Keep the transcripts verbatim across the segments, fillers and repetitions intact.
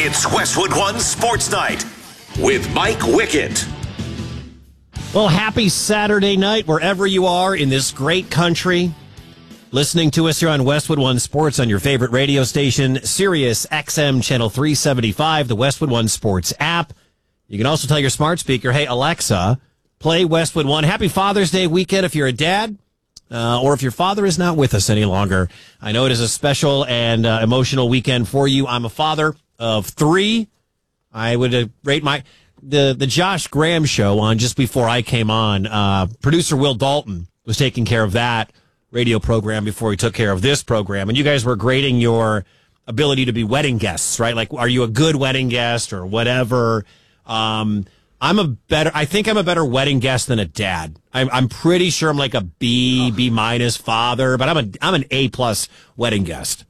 It's Westwood One Sports Night with Mike Wickett. Well, happy Saturday night wherever you are in this great country. Listening to us here on Westwood One Sports on your favorite radio station, Sirius X M Channel three seventy-five, the Westwood One Sports app. You can also tell your smart speaker, hey, Alexa, play Westwood One. Happy Father's Day weekend if you're a dad, uh, or if your father is not with us any longer. I know it is a special and uh, emotional weekend for you. I'm a father of three. I would uh, rate my... The the Josh Graham show on just before I came on, uh, producer Will Dalton was taking care of that radio program before he took care of this program. And you guys were grading your ability to be wedding guests, right? Like, are you a good wedding guest or whatever? Um, I'm a better, I think I'm a better wedding guest than a dad. I'm, I'm pretty sure I'm like a B, B minus father, but I'm a, I'm an A plus wedding guest.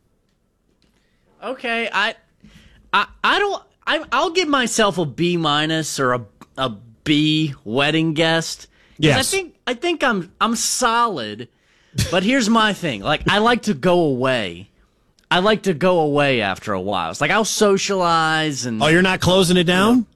Okay. I, I, I don't, I, I'll give myself a B minus or a a B wedding guest. Yes. I think I think I'm I'm solid, but here's my thing. Like, I like to go away. I like to go away after a while. It's like I'll socialize and. Oh, you're not closing it down? You know,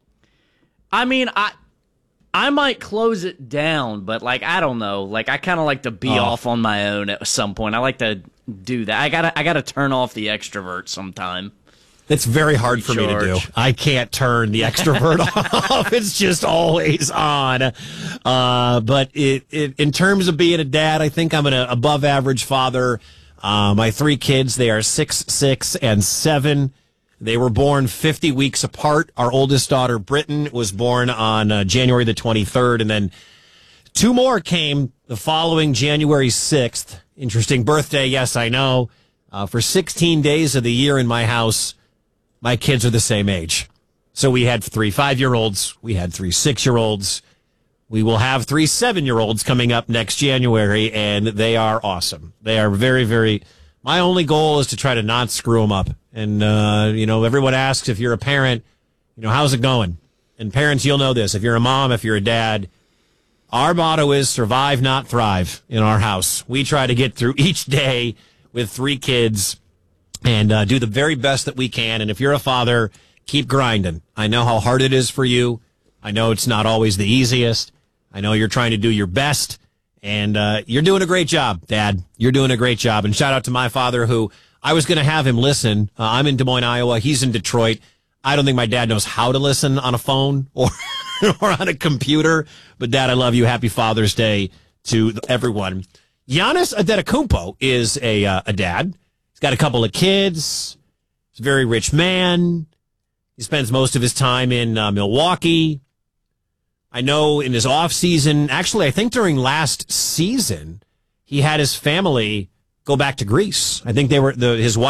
I mean, I I might close it down, but like I don't know. Like, I kind of like to be Oh. off on my own at some point. I like to do that. I gotta I gotta turn off the extrovert sometime. It's very hard for me to do. Recharge. I can't turn the extrovert off. It's just always on. Uh, but it, it, in terms of being a dad, I think I'm an above average father. Uh, my three kids, they are six, six, and seven. They were born fifty weeks apart. Our oldest daughter, Britton, was born on uh, January the twenty-third. And then two more came the following January sixth. Interesting birthday, yes, I know. Uh, for sixteen days of the year in my house, my kids are the same age. So we had three five-year-olds. We had three six-year-olds. We will have three seven-year-olds coming up next January, and they are awesome. They are very, very... My only goal is to try to not screw them up. And, uh, you know, everyone asks if you're a parent, you know, how's it going? And parents, you'll know this. If you're a mom, if you're a dad, our motto is survive, not thrive in our house. We try to get through each day with three kids and uh, do the very best that we can. And if you're a father, keep grinding. I know how hard it is for you. I know it's not always the easiest. I know you're trying to do your best. And uh, you're doing a great job, Dad. You're doing a great job. And shout out to my father, who I was going to have him listen. Uh, I'm in Des Moines, Iowa. He's in Detroit. I don't think my dad knows how to listen on a phone or, or on a computer. But, Dad, I love you. Happy Father's Day to everyone. Giannis Antetokounmpo is a, uh, a dad. Got a couple of kids. He's a very rich man. He spends most of his time in uh, Milwaukee. I know in his off season, actually, I think during last season, he had his family go back to Greece. I think they were the his wife.